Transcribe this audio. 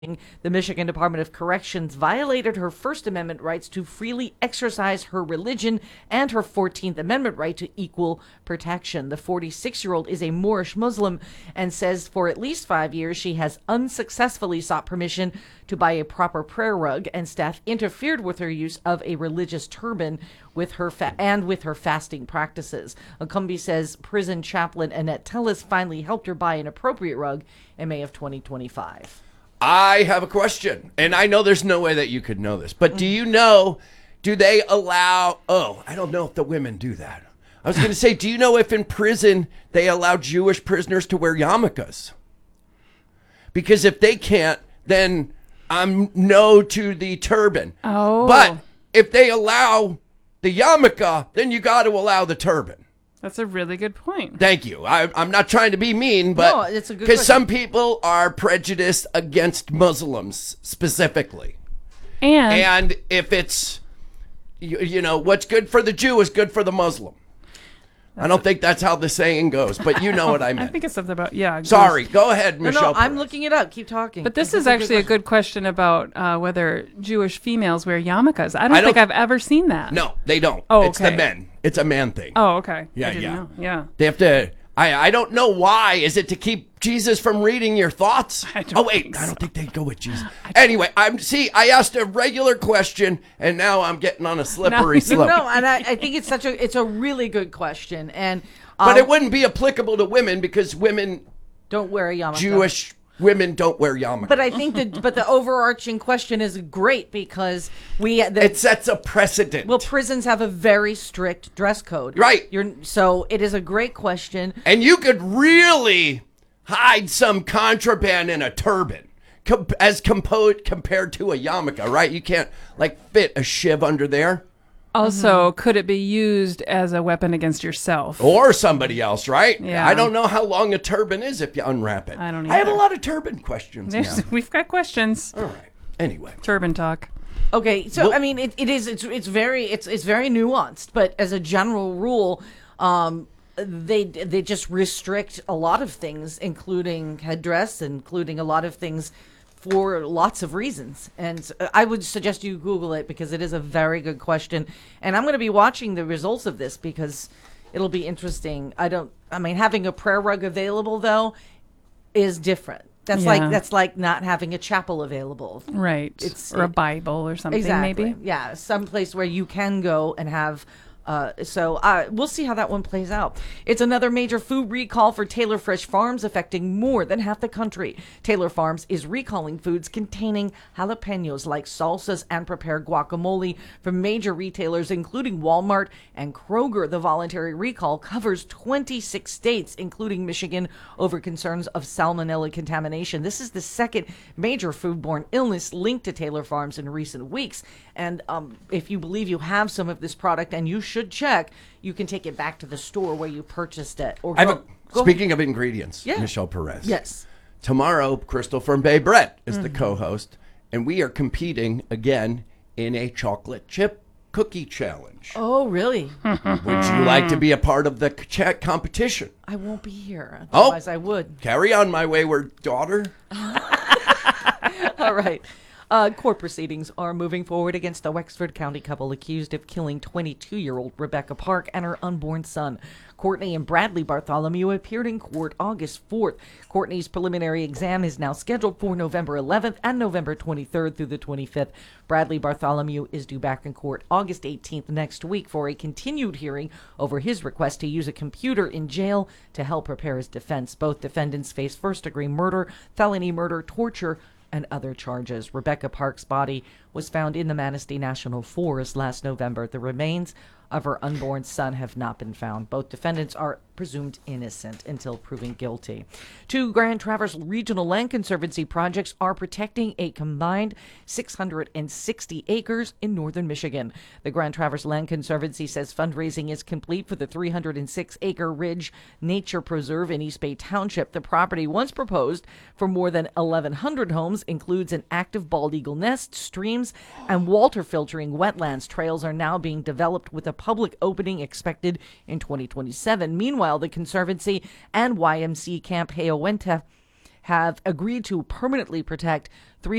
The Michigan Department of Corrections violated her First Amendment rights to freely exercise her religion and her 14th Amendment right to equal protection. The 46-year-old is a Moorish Muslim and says for at least 5 years she has unsuccessfully sought permission to buy a proper prayer rug, and staff interfered with her use of a religious turban with her with her fasting practices. Okumbi says prison chaplain Annette Tellis finally helped her buy an appropriate rug in May of 2025. I have a question, and I know there's no way that you could know this, but do they allow, I don't know if the women do that. I was going to say, do you know if in prison they allow Jewish prisoners to wear yarmulkes? Because if they can't, then I'm no to the turban. Oh. But if they allow the yarmulke, then you got to allow the turban. That's a really good point. Thank you. I'm not trying to be mean, but No, it's a good because question. some people are prejudiced against Muslims specifically, And if it's what's good for the Jew is good for the Muslim. I don't think that's how the saying goes, but you know what I I meant. think it's something about, yeah. Sorry, go ahead, Michelle. No, I'm Perez. looking it up. Keep talking. But this is actually a good question about whether Jewish females wear yarmulkes. I don't think I've ever seen that. No, they don't. Oh, It's the okay. men. It's a man thing. Oh, okay. Yeah, I didn't yeah. know. Yeah. They have to. I don't know why. Is it to keep Jesus from reading your thoughts? I don't wait, think I don't so. think they go with Jesus. Anyway, I asked a regular question, and now I'm getting on a slippery slope. no, and I think it's a really good question, and But it wouldn't be applicable to women because don't wear a yarmulke. Jewish women don't wear yarmulke. But I think the overarching question is great because it sets a precedent. well, prisons have a very strict dress code, Right. So it is a great question. And you could really hide some contraband in a turban compared to a yarmulke, right? You can't fit a shiv under there. Also, could it be used as a weapon against yourself? Or somebody else, right? Yeah. I don't know how long a turban is if you unwrap it. I don't I have a either. lot of turban questions now. We've got questions. All right. Anyway. Turban talk. Okay, so Well- I mean, it's very nuanced, but as a general rule, they just restrict a lot of things, including headdress, including a lot of things for lots of reasons. And I would suggest you Google it because it is a very good question. And I'm going to be watching the results of this because it'll be interesting. Having a prayer rug available though is different. That's Yeah. like not having a chapel available. Right. Or a Bible or something, Exactly. maybe. Yeah, some place where you can go and have. We'll see how that one plays out. It's another major food recall for Taylor Fresh Farms, affecting more than half the country. Taylor Farms is recalling foods containing jalapenos like salsas and prepared guacamole from major retailers, including Walmart and Kroger. The voluntary recall covers 26 states, including Michigan, over concerns of salmonella contamination. This is the second major foodborne illness linked to Taylor Farms in recent weeks. And if you believe you have some of this product, and you should check, you can take it back to the store where you purchased it. Or Speaking of ingredients, Yeah. Michelle Perez. Yes. Tomorrow, Crystal from Bay Brett is the co-host, and we are competing again in a chocolate chip cookie challenge. Oh, really? Would you like to be a part of the competition? I won't be here. Oh. Otherwise, I would. Carry on, my wayward daughter. All right. Court proceedings are moving forward against the Wexford County couple accused of killing 22-year-old Rebecca Park and her unborn son. Courtney and Bradley Bartholomew appeared in court August 4th. Courtney's preliminary exam is now scheduled for November 11th and November 23rd through the 25th. Bradley Bartholomew is due back in court August 18th next week for a continued hearing over his request to use a computer in jail to help prepare his defense. Both defendants face first-degree murder, felony murder, torture, and other charges. Rebecca Park's body was found in the Manistee National Forest last November. The remains of her unborn son have not been found. Both defendants are presumed innocent until proven guilty. Two Grand Traverse Regional Land Conservancy projects are protecting a combined 660 acres in northern Michigan. The Grand Traverse Land Conservancy says fundraising is complete for the 306-acre Ridge Nature Preserve in East Bay Township. The property, once proposed for more than 1,100 homes, includes an active bald eagle nest, streams, and water filtering wetlands. Trails are now being developed with a public opening expected in 2027. Meanwhile, the Conservancy and YMC Camp Hayowenta have agreed to permanently protect